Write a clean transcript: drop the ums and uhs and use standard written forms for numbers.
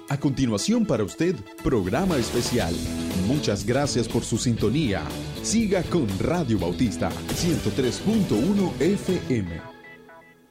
A continuación para usted, programa especial. Muchas gracias por su sintonía. Siga con Radio Bautista 103.1 FM.